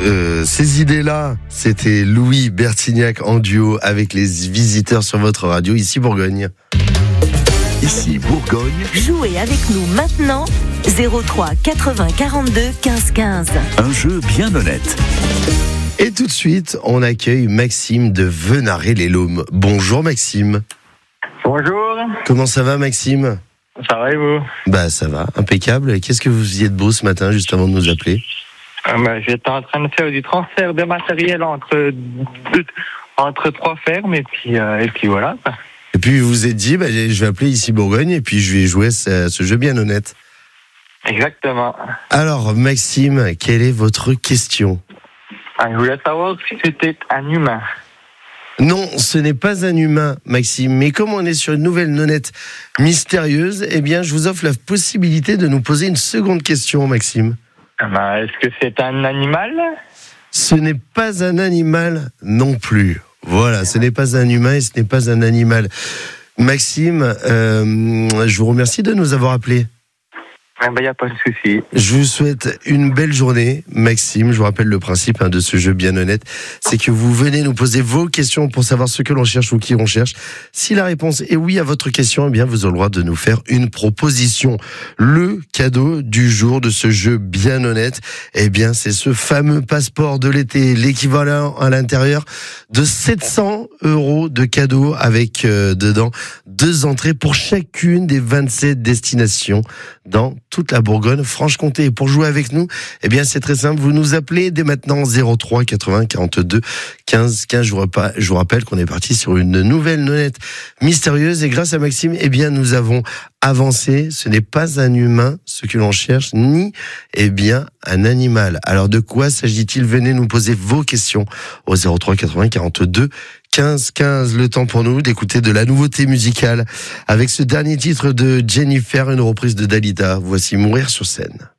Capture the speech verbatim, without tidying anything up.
euh, ces idées-là, c'était Louis Bertignac en duo avec les visiteurs sur votre radio, ici Bourgogne. Ici Bourgogne. Jouez avec nous maintenant, zéro trois quatre-vingts quarante-deux quinze quinze. Un jeu bien honnête. Et tout de suite, on accueille Maxime de Venaré-les-Laumes. Bonjour Maxime. Bonjour. Comment ça va Maxime ? Ça va et vous ? Bah ça va, impeccable. Qu'est-ce que vous faisiez de beau ce matin, juste avant de nous appeler ? euh, bah, J'étais en train de faire du transfert de matériel entre deux, entre trois fermes et puis, euh, et puis voilà. Et puis vous vous êtes dit, bah, je vais appeler ici Bourgogne et puis je vais jouer ce, ce jeu bien honnête. Exactement. Alors Maxime, quelle est votre question ? Ah, je voulais savoir si c'était un humain. Non, ce n'est pas un humain, Maxime. Mais comme on est sur une nouvelle nonnette mystérieuse, eh bien, je vous offre la possibilité de nous poser une seconde question, Maxime. Ah bah, est-ce que c'est un animal ? Ce n'est pas un animal non plus. Voilà, ce n'est pas un humain et ce n'est pas un animal. Maxime, euh, je vous remercie de nous avoir appelés. Il n'y a pas de souci. Je vous souhaite une belle journée, Maxime. Je vous rappelle le principe hein, de ce jeu bien honnête, c'est que vous venez nous poser vos questions pour savoir ce que l'on cherche ou qui on cherche. Si la réponse est oui à votre question, eh bien vous avez le droit de nous faire une proposition. Le cadeau du jour de ce jeu bien honnête, eh bien c'est ce fameux passeport de l'été, l'équivalent à l'intérieur de sept cents euros de cadeau avec euh, dedans deux entrées pour chacune des vingt-sept destinations dans toute la Bourgogne-Franche-Comté. Et pour jouer avec nous, eh bien, c'est très simple. Vous nous appelez dès maintenant zéro trois quatre-vingts quarante-deux quinze quinze. Je vous, repas, je vous rappelle qu'on est parti sur une nouvelle nonnette mystérieuse. Et grâce à Maxime, eh bien, nous avons avancé. Ce n'est pas un humain, ce que l'on cherche, ni, eh bien, un animal. Alors, de quoi s'agit-il ? Venez nous poser vos questions au zéro trois quatre-vingts quarante-deux quinze quinze. Le temps pour nous d'écouter de la nouveauté musicale avec ce dernier titre de Jennifer, une reprise de Dalida. Voici Mourir sur scène.